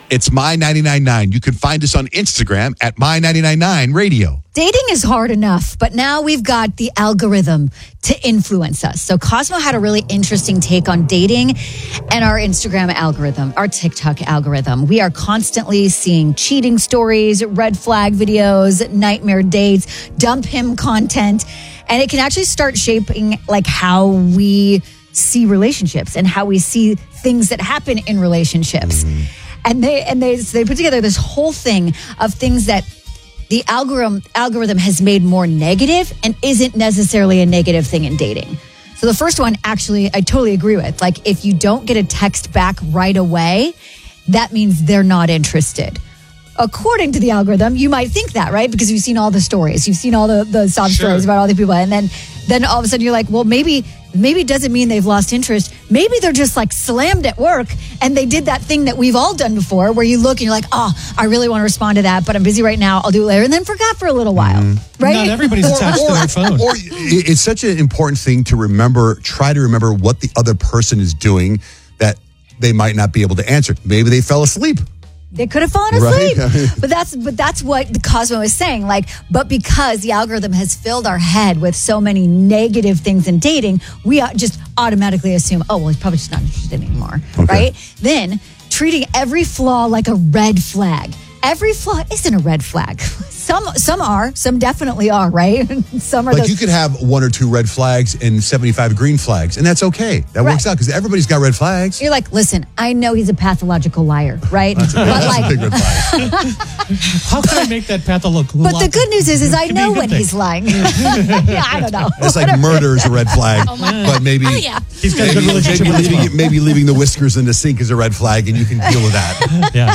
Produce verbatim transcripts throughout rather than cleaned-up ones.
It's My ninety-nine point nine. You can find us on Instagram at My ninety-nine point nine Radio. Dating is hard enough, but now we've got the algorithm to influence us. So Cosmo had a really interesting take on dating and our Instagram algorithm, our TikTok algorithm. We are constantly seeing cheating stories, red flag videos, nightmare dates, dump him content, and it can actually start shaping like how we see relationships and how we see things that happen in relationships. Mm-hmm. And they and they they put together this whole thing of things that the algorithm algorithm has made more negative and isn't necessarily a negative thing in dating. So the first one, actually, I totally agree with. Like, if you don't get a text back right away, that means they're not interested. According to the algorithm, you might think that, right? Because you've seen all the stories. You've seen all the, the sob Sure. stories about all the people. And then, then all of a sudden you're like, well, maybe maybe it doesn't mean they've lost interest. Maybe they're just like slammed at work and they did that thing that we've all done before where you look and you're like, oh, I really want to respond to that, but I'm busy right now. I'll do it later. And then forgot for a little while, mm-hmm. right? Not everybody's attached to their phone. Or it's such an important thing to remember, try to remember what the other person is doing that they might not be able to answer. Maybe they fell asleep. They could have fallen asleep. Right. but that's but that's what the Cosmo is saying. Like, but because the algorithm has filled our head with so many negative things in dating, we just automatically assume, oh, well, he's probably just not interested anymore. Okay. Right? Then treating every flaw like a red flag. Every flaw isn't a red flag. Some some are. Some definitely are, right? Some are like those- you could have one or two red flags and seventy-five green flags, and that's okay. That Right. works out because everybody's got red flags. You're like, listen, I know he's a pathological liar, right? That's a, but that's like, a big red flag. How can I make that pathological? but the good news is, is I Can be a know good when thing. he's lying. yeah, I don't know. It's like murder is a red flag, but maybe Oh, yeah. He's got a good maybe, relationship maybe, with his leaving, mom. maybe leaving the whiskers in the sink is a red flag, and you can deal with that. Yeah.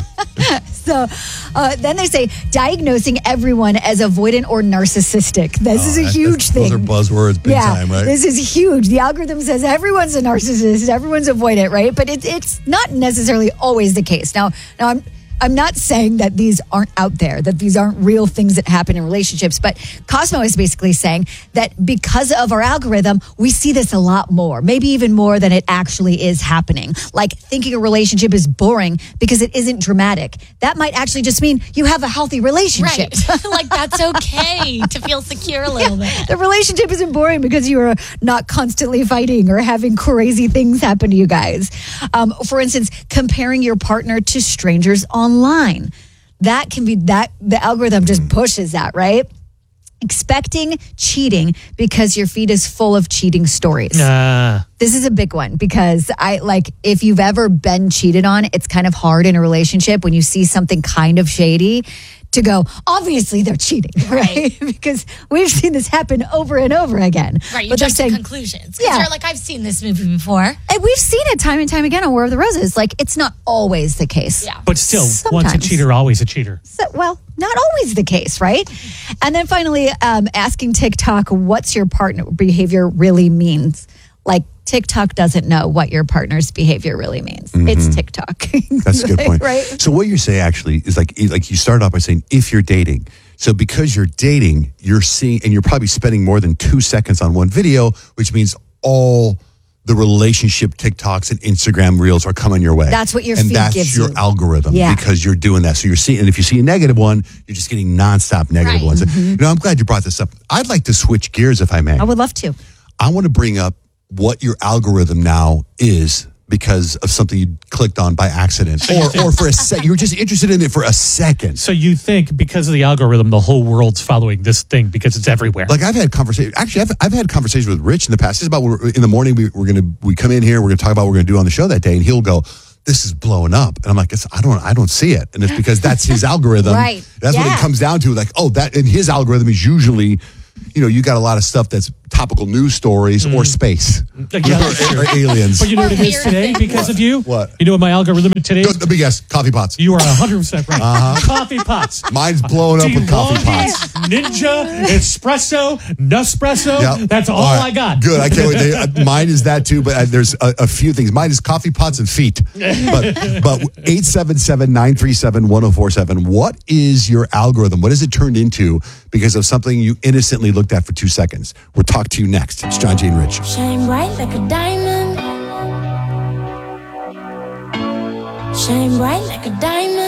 So uh, then they say diagnosing everyone as avoidant or narcissistic. This Oh, is a that- huge that's- thing. Those are buzzwords, big yeah, time, right? This is huge. The algorithm says everyone's a narcissist, everyone's avoidant, right? But it, it's not necessarily always the case. Now, now I'm. I'm not saying that these aren't out there, that these aren't real things that happen in relationships, but Cosmo is basically saying that because of our algorithm, we see this a lot more, maybe even more than it actually is happening. Like thinking a relationship is boring because it isn't dramatic. That might actually just mean you have a healthy relationship. Right. Like, that's okay to feel secure a little bit. The relationship isn't boring because you are not constantly fighting or having crazy things happen to you guys. Um, for instance, comparing your partner to strangers online. That can be that the algorithm just pushes that, right? Expecting cheating because your feed is full of cheating stories. Uh, This is a big one because I like if you've ever been cheated on, it's kind of hard in a relationship when you see something kind of shady to go, obviously they're cheating, right? because we've seen this happen over and over again. Right, you But they're jump saying, to conclusions. Yeah. Yeah. You're like, I've seen this movie before. and we've seen it time and time again on War of the Roses. Like, it's not always the case. Yeah. but still, once a Sometimes. cheater, always a cheater. So, well, not always the case, right? And then finally, um, asking TikTok what's your partner behavior really means. Like, TikTok doesn't know what your partner's behavior really means. It's TikTok. That's a good point. Right? So what you're saying actually is like, like you started off by saying if you're dating. So because you're dating, you're seeing, and you're probably spending more than two seconds on one video, which means all the relationship TikToks and Instagram reels are coming your way. That's what your and feed that's gives your you. algorithm Yeah. because you're doing that. So you're seeing, and if you see a negative one, you're just getting nonstop negative Right. ones. Mm-hmm. You know, I'm glad you brought this up. I'd like to switch gears if I may. I would love to. I want to bring up what your algorithm now is because of something you clicked on by accident or, or for a sec. You were just interested in it for a second. So you think because of the algorithm, the whole world's following this thing because it's everywhere? Like I've had conversation. Actually, I've, I've had conversations with Rich in the past. It's about we're, in the morning. We, we're gonna we come in here. We're gonna talk about what we're gonna do on the show that day, and he'll go, "This is blowing up," and I'm like, "I don't I don't see it," and it's because that's his algorithm. Right. That's what Yeah. it comes down to. Like, oh, that and his algorithm is usually, you know, you got a lot of stuff that's topical news stories or space Yeah, that's or, true. or aliens. But you know what it is Weird today things. because of you? What? You know what my algorithm today Go- is? Let me guess. Coffee pots. You are one hundred percent right. Coffee pots. Mine's blowing up with coffee DeLonghi's, pots. Ninja, Espresso, Nespresso. Yep. That's all, right. I got. Good. I can't wait. To, uh, mine is that too, but uh, there's a, a few things. Mine is coffee pots and feet. But but eight seven seven, nine three seven, one oh four seven. What is your algorithm? What has it turned into because of something you innocently looked at for two seconds? We'll talk to you next. It's John Jane Rich. Shine bright like a diamond. Shine bright like a diamond.